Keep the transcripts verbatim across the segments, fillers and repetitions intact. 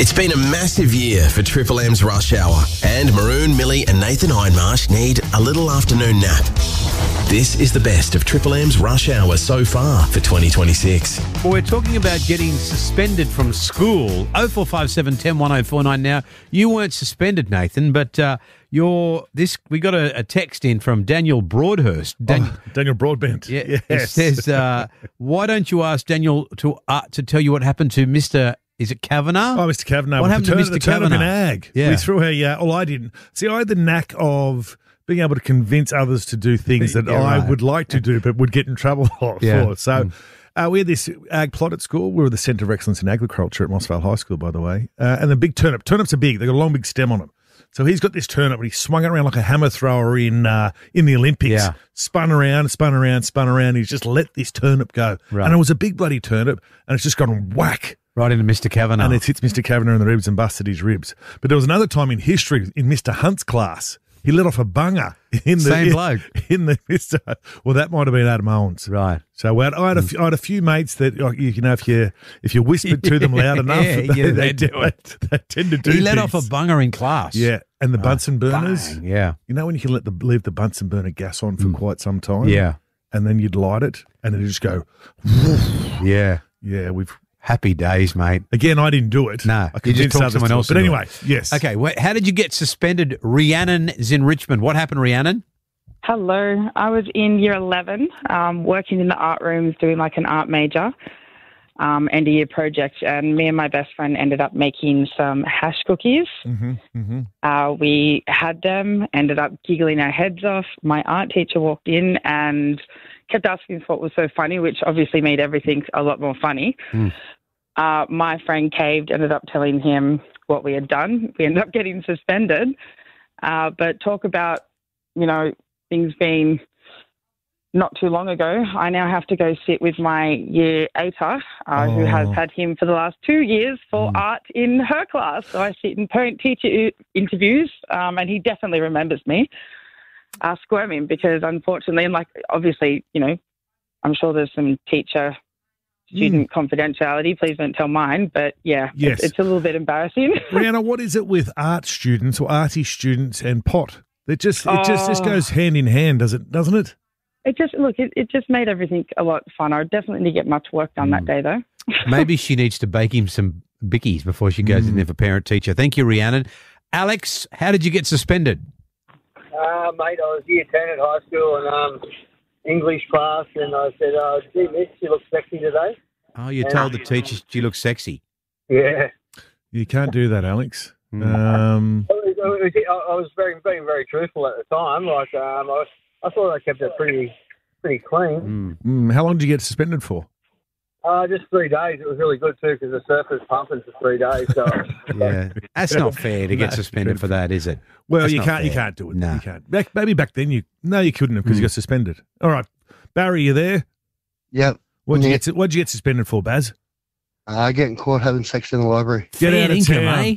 It's been a massive year for Triple M's Rush Hour, and Maroon, Millie and Nathan Hindmarsh need a little afternoon nap. This is the best of Triple M's Rush Hour so far for twenty twenty-six. Well, we're talking about getting suspended from school. oh four five seven, one oh one oh four nine. Now, you weren't suspended, Nathan, but uh, you're this. We got a, a text in from Daniel Broadhurst. Dan- oh, Daniel Broadbent. Yeah, yes. It says, uh, why don't you ask Daniel to uh, to tell you what happened to Mister Is it Kavanagh? Oh, Mister Kavanagh. What happened to Mister The turn up Kavanagh? in ag. Yeah. We threw a, uh, well, I didn't. See, I had the knack of being able to convince others to do things that Yeah, I right. would like to do but would get in trouble for. Yeah. So Mm. uh, we had this ag plot at school. We were the Centre of Excellence in Agriculture at Mossvale High School, by the way. Uh, and the big turnip. Turnips are big. They've got a long, big stem on them. So he's got this turnip and he swung it around like a hammer thrower in uh, in the Olympics. Yeah. Spun around, spun around, spun around. He's just let this turnip go. Right. And it was a big bloody turnip and it's just gone whack. Right into Mister Kavanagh. And it hits Mister Kavanagh in the ribs and busted his ribs. But there was another time in history in Mister Hunt's class, he let off a bunger in the Same in, bloke. in the Mister Well, that might have been Adam Owens, Right. So I had, I had, a, few, I had a few mates that like, you know if you if you whispered to them loud enough, Yeah, they, yeah, they, they do do it. They tend to do. He let things. off a bunger in class. Yeah, and the Bunsen burners. Bang, yeah. You know when you can let the leave the Bunsen burner gas on for Mm. quite some time. Yeah. and then you'd light it, and it'd just go. Yeah. Yeah, we've. Happy days, mate. Again, I didn't do it. No, I you just convinced talked others someone to. else But to do anyway, yes. Okay, wh- how did you get suspended? Rhiannon's in Richmond. What happened, Rhiannon? Hello. I was in year eleven, um, working in the art rooms, doing like an art major, um, end of year project, and me and my best friend ended up making some hash cookies. Mm-hmm, mm-hmm. Uh, we had them, ended up giggling our heads off. My art teacher walked in and kept asking us what was so funny, which obviously made everything a lot more funny. Mm. Uh, my friend caved, ended up telling him what we had done. We ended up getting suspended. Uh, but talk about, you know, things being not too long ago. I now have to go sit with my year eighter, uh, who has Oh. had him for the last two years for Mm. art in her class. So I sit in parent-teacher i- interviews, um, and he definitely remembers me uh, squirming because, unfortunately, and like obviously, you know, I'm sure there's some teacher student confidentiality. Please don't tell mine. But yeah, Yes. it's, it's a little bit embarrassing. Rihanna, what is it with art students or arty students and pot? It just it just just Oh. goes hand in hand, does it? Doesn't it? It just look. It, it just made everything a lot fun. I definitely didn't get much work done that day though. Maybe she needs to bake him some bickies before she goes in there for parent teacher. Thank you, Rhiannon. Alex, how did you get suspended? Uh, mate, I was year ten at high school and um, English class, and I said, uh, gee, miss, you look sexy today. Oh, you Yeah. told the teacher she looks sexy. Yeah. You can't do that, Alex. Mm. Um, It was- it was- I was very, being very truthful at the time. Like, um, I, I thought I kept it pretty pretty clean. Mm. mm, how long did you get suspended for? Uh, just three days. It was really good, too, because the surf was pumping for three days. So, Yeah, that's not fair to get No, suspended for that, is it? Well, That's you not can't. You fair. can't do it. No. You can't. Back, maybe back then you. No, you couldn't have because you Mm. got suspended. All right, Barry, you there? Yep. What'd you Yeah. get? su- What'd you get suspended for, Baz? Uh, getting caught having sex in the library. Get Fair out of income, town. eh?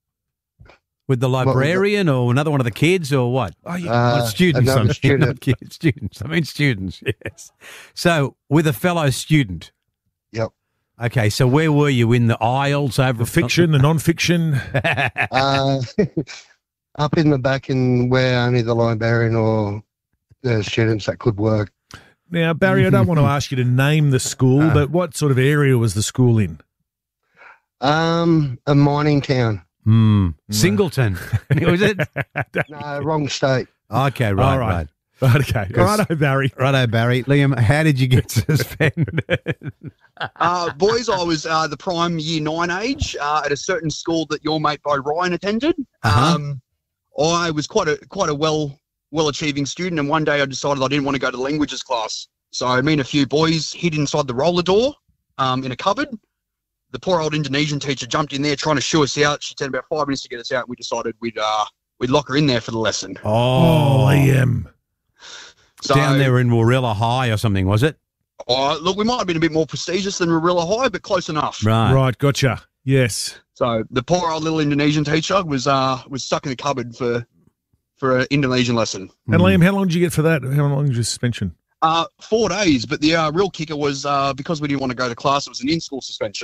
With the was that? librarian or another one of the kids or what? Oh, yeah. Uh, Oh, students, another I mean, student. not kids, students. I mean students, yes. So, with a fellow student. Yep. Okay, so where were you? In the aisles over the fiction, the non-fiction. Uh, up in the back in where only the librarian or the students that could work. Now, Barry, I don't want to ask you to name the school, Uh. but what sort of area was the school in? Um, a mining town. Hmm. Singleton. Was it? No, wrong state. Okay, right, All right. right. Okay. Righto, Barry. Righto, Barry. Liam, how did you get suspended? Uh, boys, I was uh, the prime year nine age uh, at a certain school that your mate Bo Ryan attended. Uh-huh. Um, I was quite a quite a well well achieving student, and one day I decided I didn't want to go to languages class. So me and a few boys hid inside the roller door um, in a cupboard. The poor old Indonesian teacher jumped in there trying to shoo us out. She said about five minutes to get us out. And we decided we'd uh, we'd lock her in there for the lesson. Oh, Liam. So, Down there in Warilla High or something, was it? Uh, look, we might have been a bit more prestigious than Marilla High, but close enough. Right. Right, gotcha. Yes. So the poor old little Indonesian teacher was uh was stuck in the cupboard for for an Indonesian lesson. And Liam, how long did you get for that? How long was your suspension? Uh, four days, but the uh, real kicker was uh, because we didn't want to go to class, it was an in-school suspension.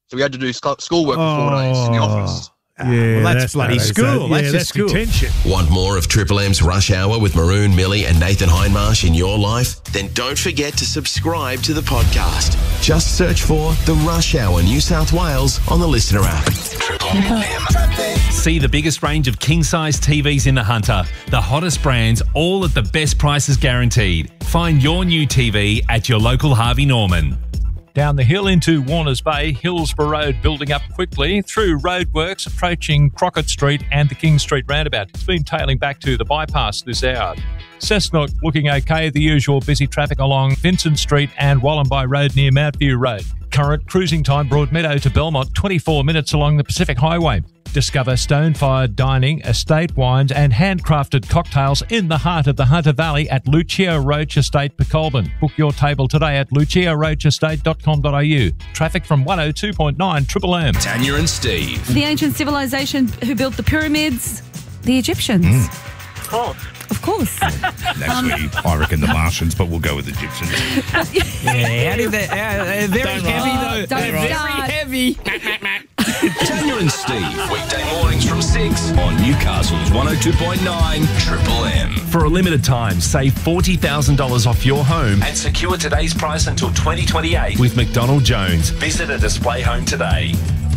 So we had to do sc- schoolwork for four days in the office. Yeah, well, that's bloody that is school. that- That's yeah, just school. detention. Want more of Triple M's Rush Hour with Maroon, Millie and Nathan Hindmarsh in your life? Then don't forget to subscribe to the podcast. Just search for The Rush Hour New South Wales on the Listener app. Triple M. See the biggest range of king-size T Vs in the Hunter. The hottest brands, all at the best prices guaranteed. Find your new T V at your local Harvey Norman. Down the hill into Warners Bay, Hillsborough Road building up quickly through roadworks approaching Crockett Street and the King Street roundabout. It's been tailing back to the bypass this hour. Cessnock looking okay, the usual busy traffic along Vincent Street and Wallenby Road near Mount View Road. Current cruising time Broadmeadow to Belmont, twenty-four minutes along the Pacific Highway. Discover stone-fired dining, estate wines and handcrafted cocktails in the heart of the Hunter Valley at Lucia Roach Estate, Pecolbin. Book your table today at lucia roach estate dot com dot a u. Traffic from one oh two point nine Triple M. Tanya and Steve. The ancient civilization who built the pyramids, the Egyptians. Of course. Of course. Actually, I reckon the Martians, but we'll go with Egyptians. Yeah, how did they, uh, they're very Don't heavy lie. though. Don't They're start. very heavy. Tanya and Steve. Weekday mornings from six on Newcastle's one oh two point nine Triple M. For a limited time, save forty thousand dollars off your home and secure today's price until twenty twenty-eight with McDonald Jones. Visit a display home today.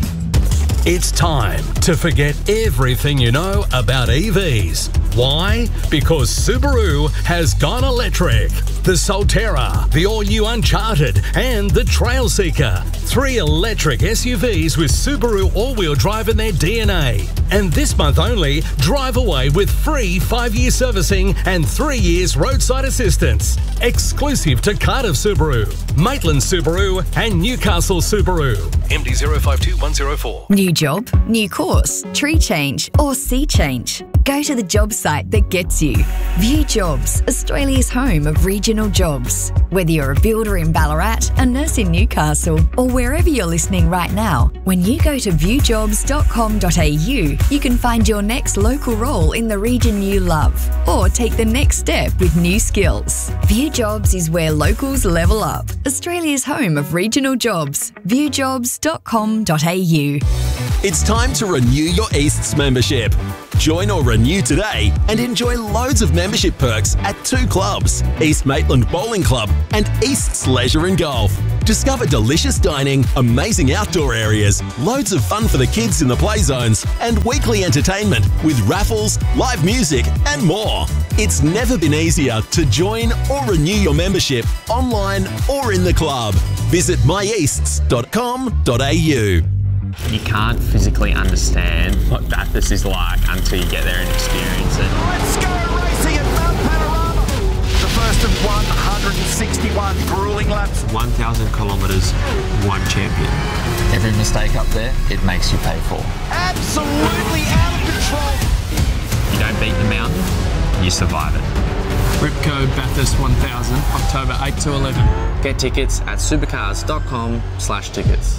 It's time to forget everything you know about E Vs. Why? Because Subaru has gone electric. The Solterra, the all-new Uncharted, and the Trailseeker. Three electric S U Vs with Subaru all-wheel drive in their D N A. And this month only, drive away with free five-year servicing and three years roadside assistance. Exclusive to Cardiff Subaru, Maitland Subaru, and Newcastle Subaru. M D zero five two one zero four. New job, new course, tree change, or sea change. Go to the job site that gets you. View Jobs, Australia's home of regional jobs. Whether you're a builder in Ballarat, a nurse in Newcastle, or wherever you're listening right now, when you go to view jobs dot com dot a u, you can find your next local role in the region you love, or take the next step with new skills. View Jobs is where locals level up. Australia's home of regional jobs. view jobs dot com dot a u. It's time to renew your Easts membership. Join or renew today and enjoy loads of membership perks at two clubs, East Maitland Bowling Club and Easts Leisure and Golf. Discover delicious dining, amazing outdoor areas, loads of fun for the kids in the play zones, and weekly entertainment with raffles, live music and more. It's never been easier to join or renew your membership online or in the club. Visit my easts dot com dot a u. You can't physically understand what Bathurst is like until you get there and experience it. Let's go racing at Mount Panorama. The first of one hundred sixty-one grueling laps. one thousand kilometres, one champion. Every mistake up there, it makes you pay for. Absolutely out of control. You don't beat the mountain, you survive it. Ripco Bathurst one thousand, October eighth to eleven. Get tickets at supercars dot com slash tickets.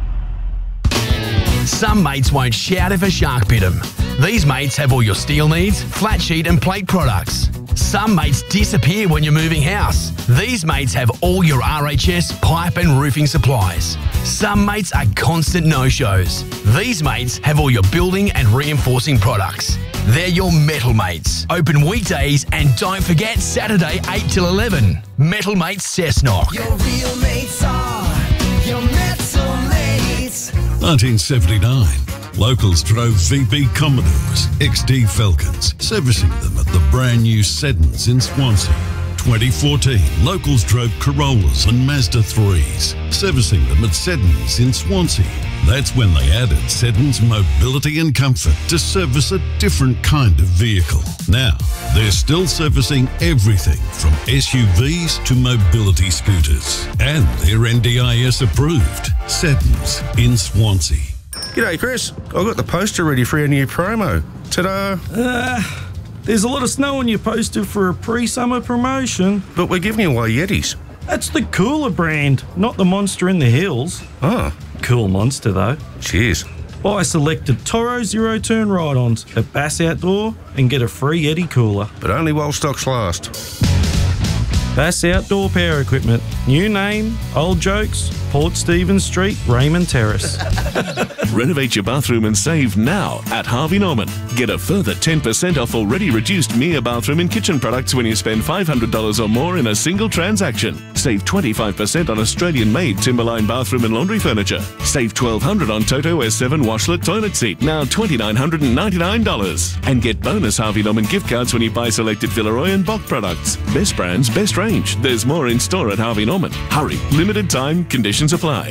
Some mates won't shout if a shark bit them. These mates have all your steel needs, flat sheet and plate products. Some mates disappear when you're moving house. These mates have all your R H S, pipe and roofing supplies. Some mates are constant no-shows. These mates have all your building and reinforcing products. They're your metal mates. Open weekdays and don't forget Saturday eight till eleven. Metal Mates Cessnock. Your real mates are your metal mates. nineteen seventy-nine, locals drove V B Commodores, X D Falcons, servicing them at the brand new Seddons in Swansea. twenty fourteen, locals drove Corollas and Mazda threes, servicing them at Seddons in Swansea. That's when they added Seddons Mobility and Comfort to service a different kind of vehicle. Now, they're still servicing everything from S U Vs to mobility scooters. And they're N D I S approved. Seddons in Swansea. G'day, Chris. I've got the poster ready for our new promo. Ta-da! Uh, there's a lot of snow on your poster for a pre-summer promotion. But we're giving away Yetis. That's the Cooler brand, not the Monster in the Hills. Oh. Cool Monster, though. Cheers. Buy selected Toro zero-turn ride-ons at Bass Outdoor and get a free Yeti cooler. But only while stocks last. Bass Outdoor Power Equipment. New name, old jokes, Port Stephen Street, Raymond Terrace. Renovate your bathroom and save now at Harvey Norman. Get a further ten percent off already reduced Mia bathroom and kitchen products when you spend five hundred dollars or more in a single transaction. Save twenty-five percent on Australian-made Timberline bathroom and laundry furniture. Save twelve hundred dollars on Toto S seven washlet toilet seat, now two thousand nine hundred ninety-nine dollars. And get bonus Harvey Norman gift cards when you buy selected Villeroy and Bock products. Best brands, best range. There's more in store at Harvey Norman. Hurry, limited time, conditions apply.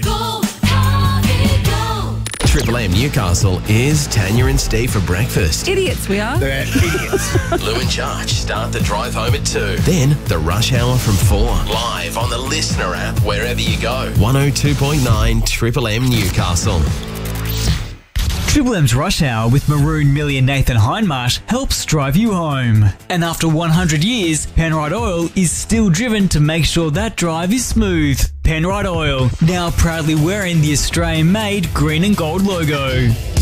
Triple M Newcastle is Tanya and Steve for breakfast. Idiots we are. They're idiots. Lou and Charge start the drive home at two. Then the rush hour from four. Live on the Listener app wherever you go. one oh two point nine Triple M Newcastle. Triple M's Rush Hour with Maroon, Millie and Nathan Hindmarsh helps drive you home. And after one hundred years, Penrite Oil is still driven to make sure that drive is smooth. Penrite Oil, now proudly wearing the Australian-made green and gold logo.